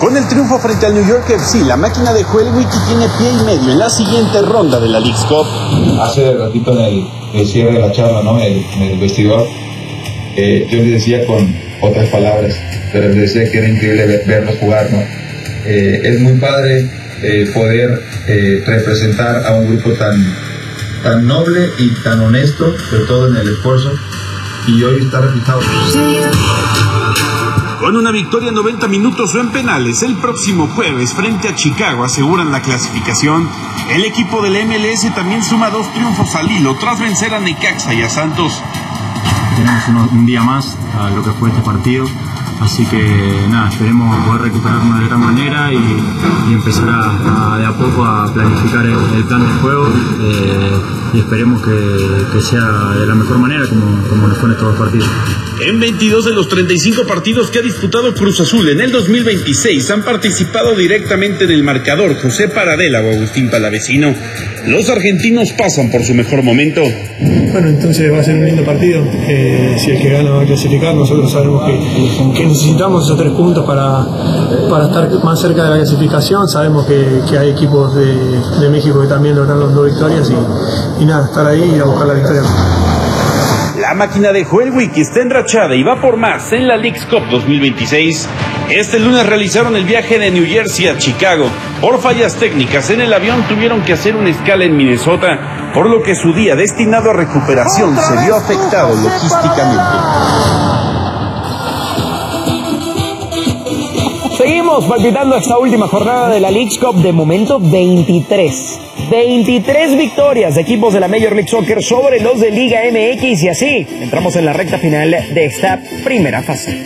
Con el triunfo frente al New York FC, la máquina de Joel Wiki tiene pie y medio en la siguiente ronda de la Leagues Cup. Hace ratito en el cierre de la charla, ¿no? en el vestidor, yo les decía con otras palabras, pero les decía que era increíble verlos jugar, ¿no? Es muy padre poder representar a un grupo tan noble y tan honesto, sobre todo en el esfuerzo, y hoy está reflejado. Con una victoria en 90 minutos o en penales, el próximo jueves frente a Chicago aseguran la clasificación. El equipo del MLS también suma 2 triunfos al hilo tras vencer a Necaxa y a Santos. Tenemos un día más a lo que fue este partido, así que nada, esperemos poder recuperarnos de gran manera y empezar de a poco a planificar el plan de juego y esperemos que sea de la mejor manera como nos fue en estos 2 partidos. En 22 de los 35 partidos que ha disputado Cruz Azul en el 2026 han participado directamente en el marcador José Paradela o Agustín Palavecino. Los argentinos pasan por su mejor momento. Bueno, entonces va a ser un lindo partido. Si el que gana va a clasificar, nosotros sabemos que necesitamos esos 3 puntos para estar más cerca de la clasificación. Sabemos que hay equipos de México que también lograron 2 victorias y nada, estar ahí y ir a buscar la victoria. La máquina de Joel Wiki está enrachada y va por más en la Leagues Cup 2026. Este lunes realizaron el viaje de New Jersey a Chicago. Por fallas técnicas en el avión tuvieron que hacer una escala en Minnesota, por lo que su día destinado a recuperación se vio afectado logísticamente. Seguimos palpitando esta última jornada de la Leagues Cup, de momento 23 victorias de equipos de la Major League Soccer sobre los de Liga MX y así entramos en la recta final de esta primera fase.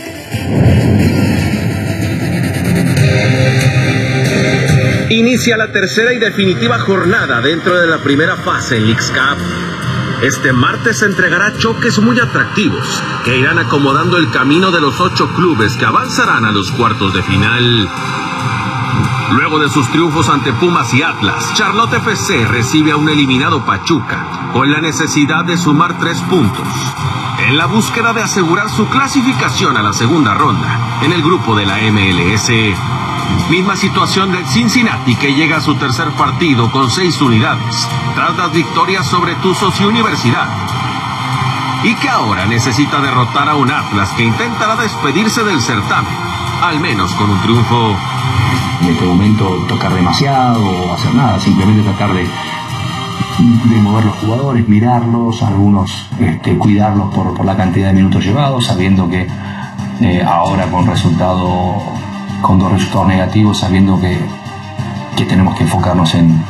Inicia la tercera y definitiva jornada dentro de la primera fase en Leagues Cup. Este martes se entregará choques muy atractivos que irán acomodando el camino de los 8 clubes que avanzarán a los cuartos de final. Luego de sus triunfos ante Pumas y Atlas, Charlotte FC recibe a un eliminado Pachuca con la necesidad de sumar 3 puntos en la búsqueda de asegurar su clasificación a la segunda ronda en el grupo de la MLS. Misma situación del Cincinnati, que llega a su tercer partido con 6 unidades tras las victorias sobre Tuzos y Universidad, y que ahora necesita derrotar a un Atlas que intentará despedirse del certamen, al menos con un triunfo. En este momento tocar demasiado o hacer nada, simplemente tratar de mover los jugadores, mirarlos, algunos cuidarlos por la cantidad de minutos llevados, sabiendo que ahora con 2 resultados negativos, sabiendo que tenemos que enfocarnos en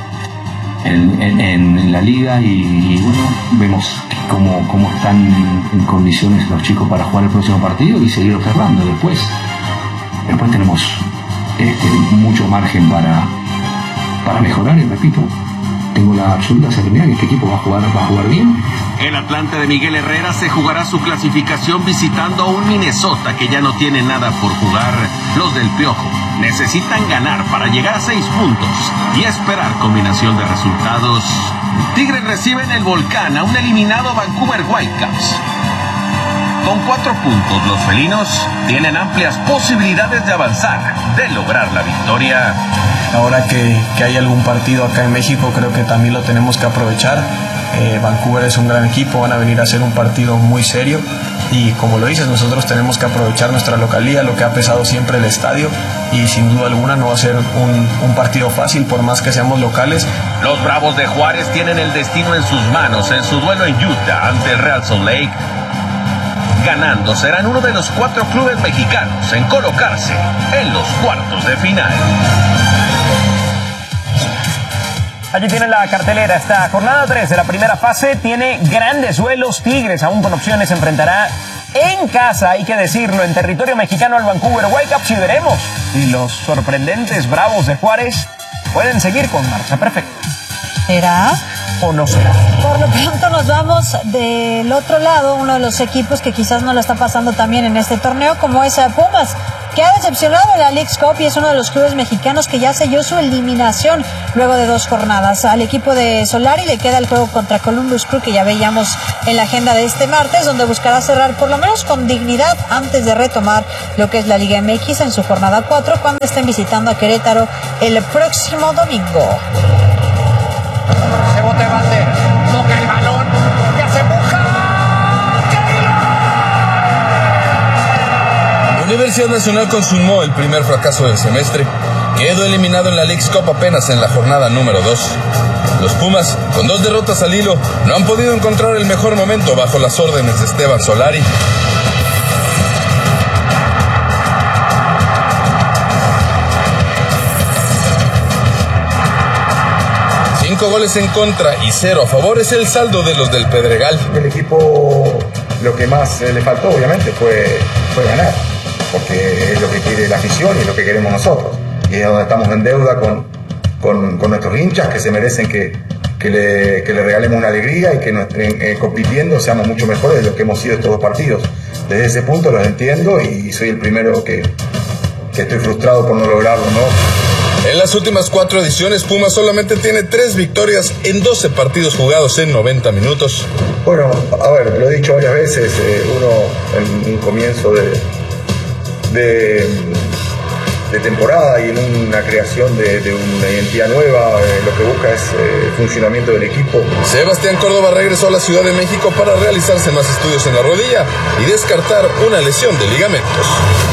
la liga y bueno, vemos cómo están en condiciones los chicos para jugar el próximo partido y seguir observando. Después tenemos mucho margen para mejorar y repito, tengo la absoluta seguridad que este equipo va a jugar bien. El Atlante de Miguel Herrera se jugará su clasificación visitando a un Minnesota que ya no tiene nada por jugar. Los del Piojo necesitan ganar para llegar a 6 puntos y esperar combinación de resultados. Tigres recibe en el Volcán a un eliminado Vancouver Whitecaps. Con 4 puntos, los felinos tienen amplias posibilidades de avanzar, de lograr la victoria. Ahora que hay algún partido acá en México, creo que también lo tenemos que aprovechar. Vancouver es un gran equipo, van a venir a hacer un partido muy serio y como lo dices, nosotros tenemos que aprovechar nuestra localía, lo que ha pesado siempre el estadio, y sin duda alguna no va a ser un partido fácil por más que seamos locales. Los Bravos de Juárez tienen el destino en sus manos en su duelo en Utah ante el Real Salt Lake. Ganando serán uno de los 4 clubes mexicanos en colocarse en los cuartos de final. Allí tienen la cartelera. Esta jornada 3 de la primera fase tiene grandes duelos. Tigres, aún con opciones, enfrentará en casa, hay que decirlo, en territorio mexicano al Vancouver Whitecaps, y veremos si los sorprendentes Bravos de Juárez pueden seguir con marcha perfecta. ¿Será o no será? Por lo pronto nos vamos del otro lado, uno de los equipos que quizás no lo está pasando también en este torneo, como es Pumas, que ha decepcionado en la Leagues Cup y es uno de los clubes mexicanos que ya selló su eliminación luego de 2 jornadas. Al equipo de Solari le queda el juego contra Columbus Crew, que ya veíamos en la agenda de este martes, donde buscará cerrar por lo menos con dignidad antes de retomar lo que es la Liga MX en su jornada 4, cuando estén visitando a Querétaro el próximo domingo. Se bota el bate, toca el balón, ya se empuja. Universidad Nacional consumó el primer fracaso del semestre. Quedó eliminado en la Leagues Cup apenas en la jornada número 2. Los Pumas, con 2 derrotas al hilo, no han podido encontrar el mejor momento bajo las órdenes de Esteban Solari. Cinco goles en contra y 0 a favor es el saldo de los del Pedregal. El equipo, lo que más le faltó obviamente fue ganar, porque es lo que quiere la afición y es lo que queremos nosotros. Y es donde estamos en deuda con nuestros hinchas, que se merecen que le regalemos una alegría y que compitiendo seamos mucho mejores de lo que hemos sido estos 2 partidos. Desde ese punto los entiendo y soy el primero que estoy frustrado por no lograrlo, ¿no? En las últimas 4 ediciones, Pumas solamente tiene 3 victorias en 12 partidos jugados en 90 minutos. Bueno, a ver, lo he dicho varias veces, uno en un comienzo de temporada y en una creación de una identidad nueva, lo que busca es el funcionamiento del equipo. Sebastián Córdoba regresó a la Ciudad de México para realizarse más estudios en la rodilla y descartar una lesión de ligamentos.